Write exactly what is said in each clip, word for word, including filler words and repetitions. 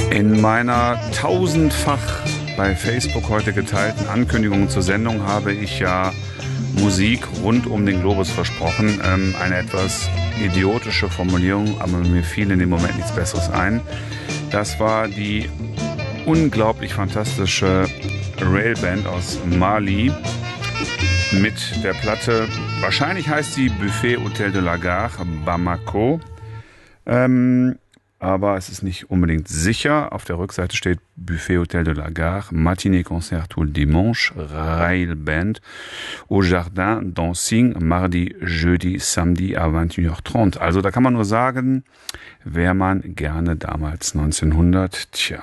In meiner tausendfach bei Facebook heute geteilten Ankündigung zur Sendung habe ich ja Musik rund um den Globus versprochen. Ähm, eine etwas idiotische Formulierung, aber mir fiel in dem Moment nichts Besseres ein. Das war die unglaublich fantastische Railband aus Mali mit der Platte, wahrscheinlich heißt sie Buffet Hotel de la Gare Bamako. Ähm, aber es ist nicht unbedingt sicher. Auf der Rückseite steht Buffet Hotel de la Gare, Matinée Concert tout le dimanche, Rail Band, au Jardin Dancing, mardi, jeudi, samedi à vingt et une heures trente. Also da kann man nur sagen, wäre man gerne damals neunzehnhundert, tja,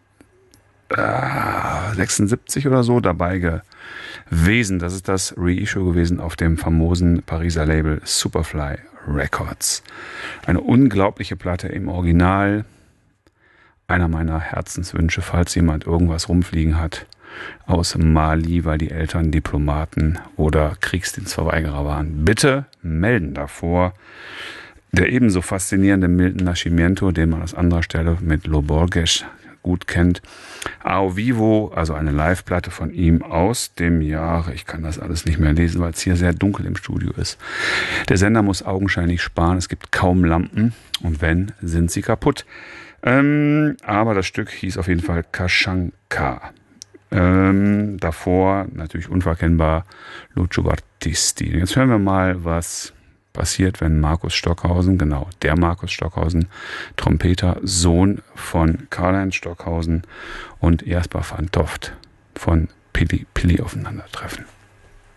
äh, sechsundsiebzig oder so dabei gewesen. Das ist das Reissue gewesen auf dem famosen Pariser Label Superfly Records. Eine unglaubliche Platte im Original. Einer meiner Herzenswünsche, falls jemand irgendwas rumfliegen hat aus Mali, weil die Eltern Diplomaten oder Kriegsdienstverweigerer waren. Bitte melden davor. Der ebenso faszinierende Milton Nascimento, den man aus anderer Stelle mit Lo Borges gut kennt. Ao Vivo, also eine Live-Platte von ihm aus dem Jahre, ich kann das alles nicht mehr lesen, weil es hier sehr dunkel im Studio ist. Der Sender muss augenscheinlich sparen, es gibt kaum Lampen und wenn, sind sie kaputt. Ähm, aber das Stück hieß auf jeden Fall Kashanka. Ähm, davor natürlich unverkennbar Lucio Battisti. Jetzt hören wir mal, was passiert, wenn Markus Stockhausen, genau, der Markus Stockhausen, Trompeter, Sohn von Karl-Heinz Stockhausen und Jasper van Toft von Pilli Pilli aufeinandertreffen.